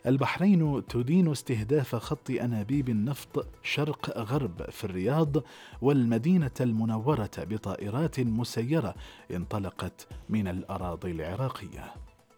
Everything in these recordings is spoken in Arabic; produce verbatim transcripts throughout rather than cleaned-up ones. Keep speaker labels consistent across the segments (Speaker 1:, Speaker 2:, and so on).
Speaker 1: البحرين تدين استهداف خط أنابيب النفط شرق غرب في الرياض والمدينة المنورة بطائرات مسيرة انطلقت من الأراضي العراقية.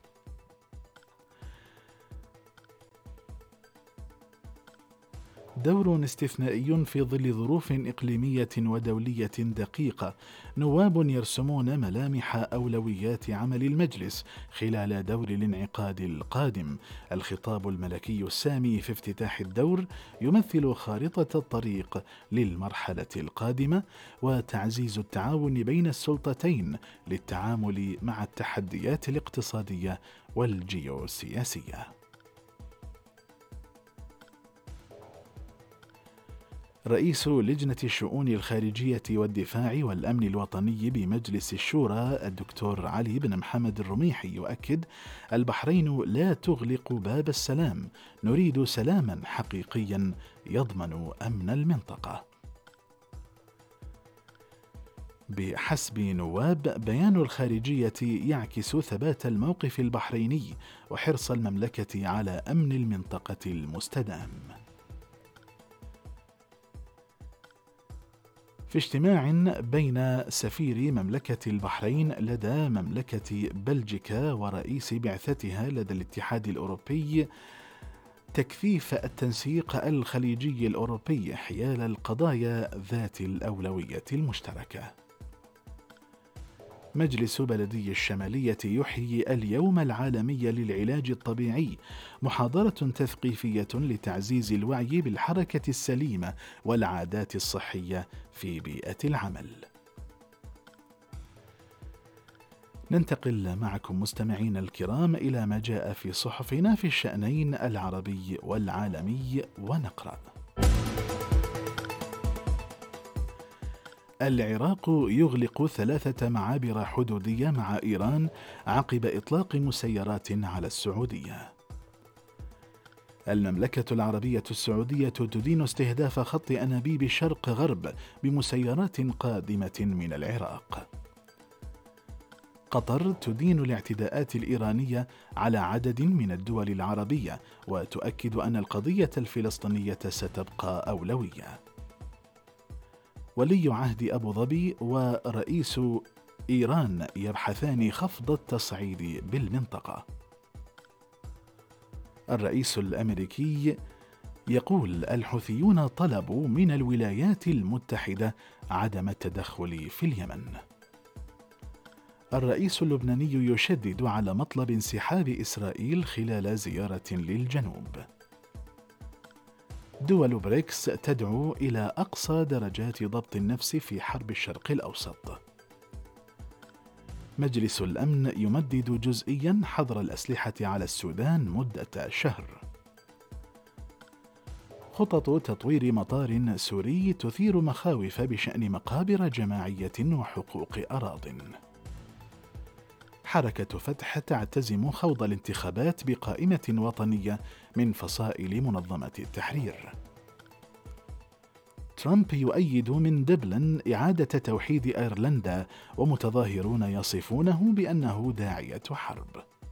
Speaker 1: دور استثنائي في ظل ظروف إقليمية ودولية دقيقة. نواب يرسمون ملامح أولويات عمل المجلس خلال دور الانعقاد القادم. الخطاب الملكي السامي في افتتاح الدور يمثل خارطة الطريق للمرحلة القادمة وتعزيز التعاون بين السلطتين للتعامل مع التحديات الاقتصادية والجيوسياسية. رئيس لجنة الشؤون الخارجية والدفاع والأمن الوطني بمجلس الشورى الدكتور علي بن محمد الرميحي يؤكد: البحرين لا تغلق باب السلام، نريد سلاما حقيقيا يضمن أمن المنطقة. بحسب نواب، بيان الخارجية يعكس ثبات الموقف البحريني وحرص المملكة على أمن المنطقة المستدام. في اجتماع بين سفير مملكة البحرين لدى مملكة بلجيكا ورئيس بعثتها لدى الاتحاد الأوروبي، تكثيف التنسيق الخليجي الأوروبي حيال القضايا ذات الأولوية المشتركة. مجلس بلدي الشمالية يحيي اليوم العالمي للعلاج الطبيعي، محاضرة تثقيفية لتعزيز الوعي بالحركة السليمة والعادات الصحية في بيئة العمل. ننتقل معكم مستمعين الكرام إلى ما جاء في صحفنا في الشأنين العربي والعالمي ونقرأ. العراق يغلق ثلاثة معابر حدودية مع إيران عقب إطلاق مسيرات على السعودية. المملكة العربية السعودية تدين استهداف خط أنابيب شرق غرب بمسيرات قادمة من العراق. قطر تدين الاعتداءات الإيرانية على عدد من الدول العربية وتؤكد أن القضية الفلسطينية ستبقى أولوية. ولي عهد أبو ظبي ورئيس إيران يبحثان خفض التصعيد بالمنطقة. الرئيس الأمريكي يقول: الحوثيون طلبوا من الولايات المتحدة عدم التدخل في اليمن. الرئيس اللبناني يشدد على مطلب انسحاب إسرائيل خلال زيارة للجنوب. دول بريكس تدعو إلى أقصى درجات ضبط النفس في حرب الشرق الأوسط. مجلس الأمن يمدد جزئيا حظر الأسلحة على السودان مدة شهر. خطط تطوير مطار سوري تثير مخاوف بشأن مقابر جماعية وحقوق أراضٍ. حركة فتح تعتزم خوض الانتخابات بقائمة وطنية من فصائل منظمة التحرير. ترامب يؤيد من دبلن إعادة توحيد أيرلندا ومتظاهرون يصفونه بأنه داعية حرب.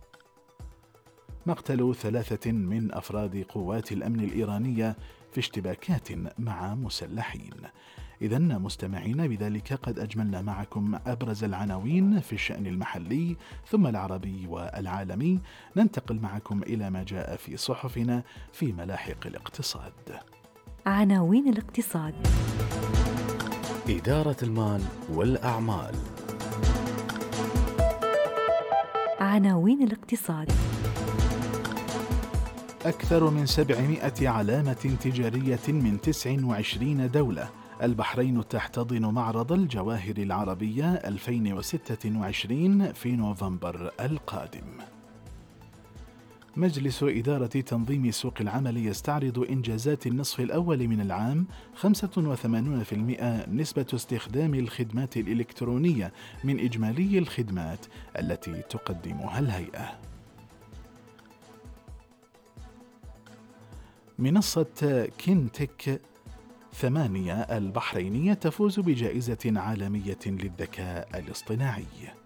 Speaker 1: مقتل ثلاثة من أفراد قوات الأمن الإيرانية في اشتباكات مع مسلحين. إذن مستمعين، بذلك قد أجملنا معكم أبرز العناوين في الشأن المحلي ثم العربي والعالمي. ننتقل معكم إلى ما جاء في صحفنا في ملاحق الاقتصاد.
Speaker 2: عناوين الاقتصاد.
Speaker 3: إدارة المال والأعمال.
Speaker 2: عناوين الاقتصاد.
Speaker 1: أكثر من سبعمائة علامة تجارية من تسع وعشرين دولة. البحرين تحتضن معرض الجواهر العربية ألفين وستة وعشرين في نوفمبر القادم. مجلس إدارة تنظيم سوق العمل يستعرض إنجازات النصف الأول من العام. خمسة وثمانين بالمئة نسبة استخدام الخدمات الإلكترونية من إجمالي الخدمات التي تقدمها الهيئة. منصة كينتك ثمانية البحرينية تفوز بجائزة عالمية للذكاء الاصطناعي.